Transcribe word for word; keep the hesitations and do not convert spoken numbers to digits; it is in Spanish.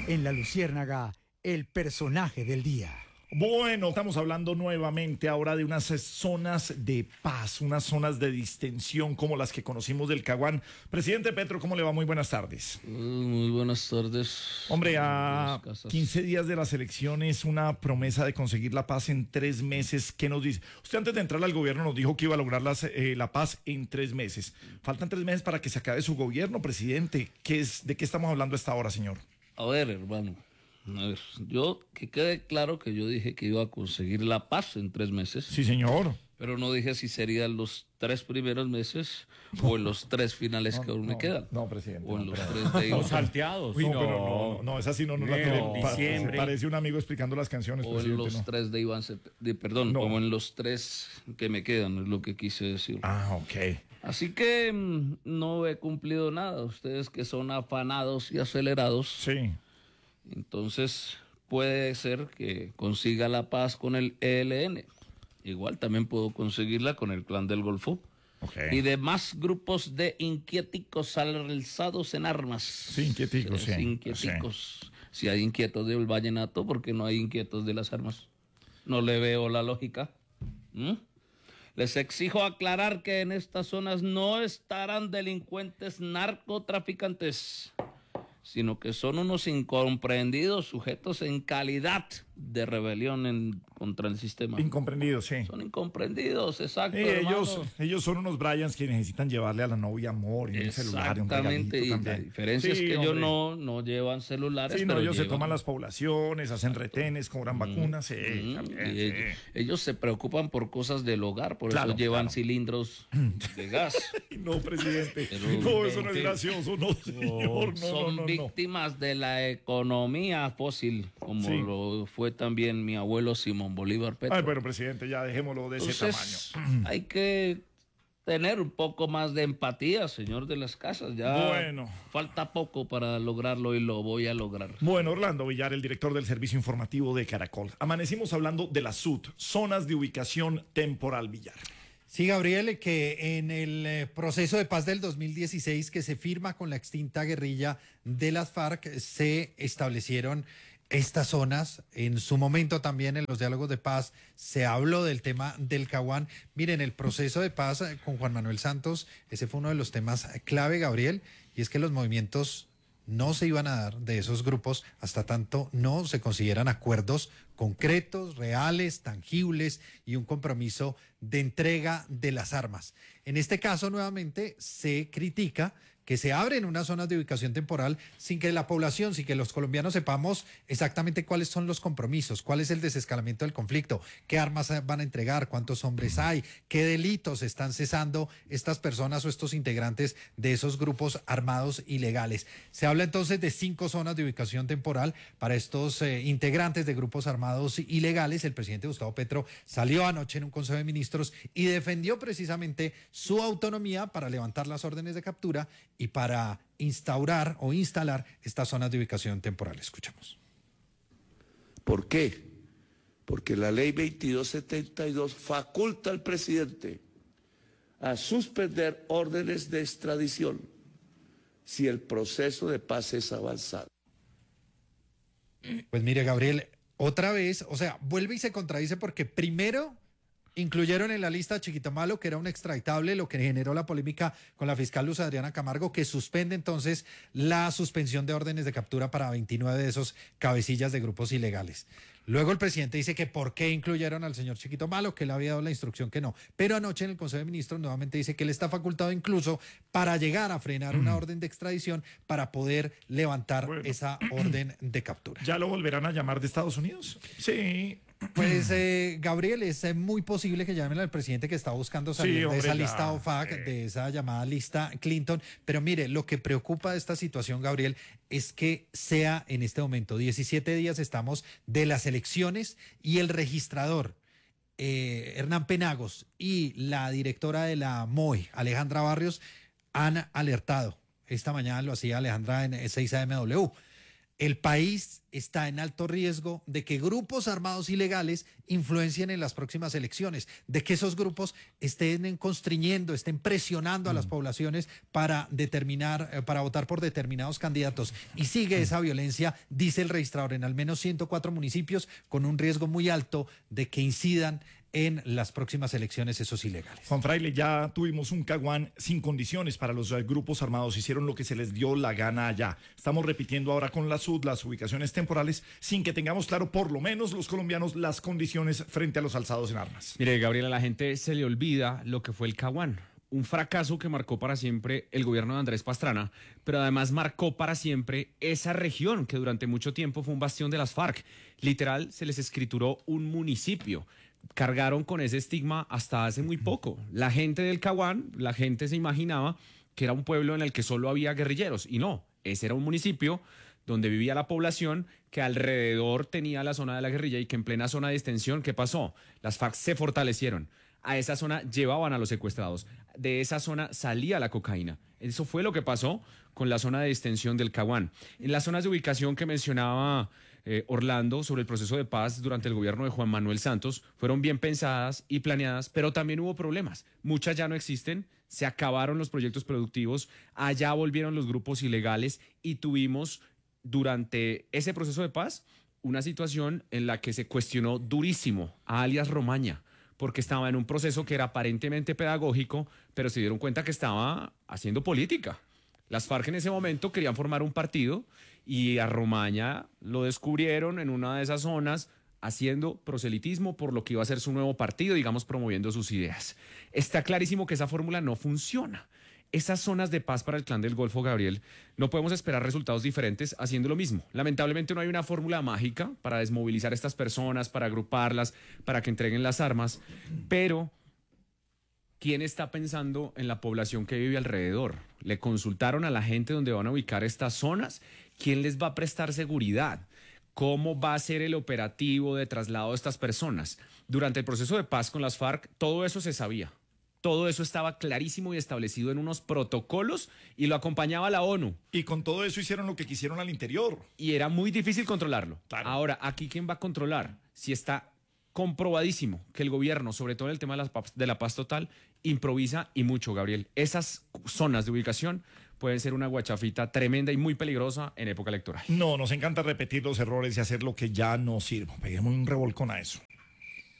En La Luciérnaga, el personaje del día. Bueno, estamos hablando nuevamente ahora de unas zonas de paz, unas zonas de distensión como las que conocimos del Caguán. Presidente Petro, ¿cómo le va? Muy buenas tardes. Muy buenas tardes. Hombre, a quince días de las elecciones, una promesa de conseguir la paz en tres meses. ¿Qué nos dice? Usted antes de entrar al gobierno nos dijo que iba a lograr las, eh, la paz en tres meses. Faltan tres meses para que se acabe su gobierno, presidente. ¿Qué es, ¿De qué estamos hablando a esta hora, señor? A ver, hermano. A ver, yo, que quede claro que yo dije que iba a conseguir la paz en tres meses. Sí, señor. Pero no dije si serían los tres primeros meses o en los tres finales no, que aún no, me quedan. No, presidente. O en no, los pero... tres de Los salteados. Uy, no, no, pero no, no, esa sí no nos la tiene. Diciembre. Parece un amigo explicando las canciones, o presidente. en los no. tres de Iván Cepeda, de, perdón, No. como en los tres que me quedan, es lo que quise decir. Ah, ok. Así que mmm, no he cumplido nada. Ustedes que son afanados y acelerados. Sí. Entonces puede ser que consiga la paz con el E L N. Igual también puedo conseguirla con el Clan del Golfo. Okay. Y demás grupos de inquieticos alzados en armas. Sí, inquieticos, sí. Inquieticos. Sí. Si hay inquietos del vallenato, ¿por qué no hay inquietos de las armas? No le veo la lógica. ¿Mm? Les exijo aclarar que en estas zonas no estarán delincuentes narcotraficantes, sino que son unos incomprendidos sujetos en calidad de rebelión en, contra el sistema. Incomprendidos, sí. Son incomprendidos, exacto. Sí, ellos, ellos son unos Bryans que necesitan llevarle a la novia amor y un celular y un Exactamente, y también. la diferencia sí, es que hombre. ellos no, no llevan celulares. Sí, no, pero ellos llevan... se toman las poblaciones, hacen retenes, cobran Mm, vacunas, sí, mm, también, y sí. ellos, ellos se preocupan por cosas del hogar, por Claro, eso llevan claro. cilindros de gas. No, presidente, Pero, no, eso no es gracioso, no, señor, no, Son no, no, no. víctimas de la economía fósil, como Sí. lo fue también mi abuelo Simón Bolívar Petro. Ay, bueno, presidente, ya dejémoslo de ese Entonces, tamaño. hay que tener un poco más de empatía, señor de las casas. Ya Bueno. falta poco para lograrlo y lo voy a lograr. Bueno, Orlando Villar, el director del Servicio Informativo de Caracol. Amanecimos hablando de la S U T, Zonas de Ubicación Temporal, Villar. Sí, Gabriel, que en el eh, proceso de paz del dos mil dieciséis que se firma con la extinta guerrilla de las FARC, se establecieron estas zonas. En su momento también en los diálogos de paz se habló del tema del Caguán. Miren, el proceso de paz eh, con Juan Manuel Santos, ese fue uno de los temas clave, Gabriel, y es que los movimientos no se iban a dar de esos grupos hasta tanto no se consideran acuerdos concretos, reales, tangibles y un compromiso de entrega de las armas. En este caso, nuevamente, se critica que se abren unas zonas de ubicación temporal sin que la población, sin que los colombianos sepamos exactamente cuáles son los compromisos, cuál es el desescalamiento del conflicto, qué armas van a entregar, cuántos hombres hay, qué delitos están cesando estas personas o estos integrantes de esos grupos armados ilegales. Se habla entonces de cinco zonas de ubicación temporal para estos eh, integrantes de grupos armados ilegales. El presidente Gustavo Petro salió anoche en un Consejo de Ministros y defendió precisamente su autonomía para levantar las órdenes de captura y para instaurar o instalar estas zonas de ubicación temporal. Escuchamos. ¿Por qué? Porque la ley veintidós setenta y dos faculta al presidente a suspender órdenes de extradición si el proceso de paz es avanzado. Pues mire, Gabriel, otra vez, o sea, vuelve y se contradice porque primero incluyeron en la lista a Chiquito Malo, que era un extraditable, lo que generó la polémica con la fiscal Luz Adriana Camargo, que suspende entonces la suspensión de órdenes de captura para veintinueve de esos cabecillas de grupos ilegales. Luego el presidente dice que por qué incluyeron al señor Chiquito Malo, que le había dado la instrucción que no. Pero anoche en el Consejo de Ministros nuevamente dice que él está facultado incluso para llegar a frenar una orden de extradición para poder levantar Bueno. esa orden de captura. ¿Ya lo volverán a llamar de Estados Unidos? Sí. Pues, eh, Gabriel, es eh, muy posible que llamen al presidente que está buscando salir Sí, hombre, de esa ya, lista O F A C, sí. de esa llamada lista Clinton. Pero mire, lo que preocupa de esta situación, Gabriel, es que sea en este momento, diecisiete días estamos de las elecciones y el registrador, eh, Hernán Penagos, y la directora de la M O E, Alejandra Barrios, han alertado. Esta mañana lo hacía Alejandra en seis A M W. El país está en alto riesgo de que grupos armados ilegales influencien en las próximas elecciones, de que esos grupos estén constriñendo, estén presionando a las poblaciones para determinar, para votar por determinados candidatos. Y sigue esa violencia, dice el registrador, en al menos ciento cuatro municipios, con un riesgo muy alto de que incidan en las próximas elecciones esos ilegales. Juan Fraile, ya tuvimos un Caguán sin condiciones para los grupos armados, hicieron lo que se les dio la gana allá. Estamos repitiendo ahora con la S U D las ubicaciones temporales sin que tengamos claro, por lo menos los colombianos, las condiciones frente a los alzados en armas. Mire, Gabriel, a la gente se le olvida lo que fue el Caguán. Un fracaso que marcó para siempre el gobierno de Andrés Pastrana, pero además marcó para siempre esa región que durante mucho tiempo fue un bastión de las FARC. Literal, se les escrituró un municipio. Cargaron con ese estigma hasta hace muy poco. La gente del Caguán, la gente se imaginaba que era un pueblo en el que solo había guerrilleros, y no, ese era un municipio donde vivía la población, que alrededor tenía la zona de la guerrilla y que en plena zona de extensión, ¿qué pasó? Las FARC se fortalecieron. A esa zona llevaban a los secuestrados. De esa zona salía la cocaína. Eso fue lo que pasó con la zona de extensión del Caguán. En las zonas de ubicación que mencionaba eh, Orlando sobre el proceso de paz durante el gobierno de Juan Manuel Santos, fueron bien pensadas y planeadas, pero también hubo problemas. Muchas ya no existen, se acabaron los proyectos productivos, allá volvieron los grupos ilegales y tuvimos durante ese proceso de paz una situación en la que se cuestionó durísimo a alias Romaña, porque estaba en un proceso que era aparentemente pedagógico, pero se dieron cuenta que estaba haciendo política. Las FARC en ese momento querían formar un partido y a Romaña lo descubrieron en una de esas zonas haciendo proselitismo por lo que iba a ser su nuevo partido, digamos, promoviendo sus ideas. Está clarísimo que esa fórmula no funciona. Esas zonas de paz para el Clan del Golfo, Gabriel, no podemos esperar resultados diferentes haciendo lo mismo. Lamentablemente no hay una fórmula mágica para desmovilizar a estas personas, para agruparlas, para que entreguen las armas, pero ¿quién está pensando en la población que vive alrededor? ¿Le consultaron a la gente dónde van a ubicar estas zonas? ¿Quién les va a prestar seguridad? ¿Cómo va a ser el operativo de traslado de estas personas? Durante el proceso de paz con las FARC, todo eso se sabía. Todo eso estaba clarísimo y establecido en unos protocolos y lo acompañaba la ONU. Y con todo eso hicieron lo que quisieron al interior. Y era muy difícil controlarlo. Claro. Ahora, ¿aquí quién va a controlar? Si está comprobadísimo que el gobierno, sobre todo en el tema de la, de la paz total, improvisa y mucho, Gabriel. Esas zonas de ubicación pueden ser una guachafita tremenda y muy peligrosa en época electoral. No, nos encanta repetir los errores y hacer lo que ya no sirve. Peguemos un revolcón a eso.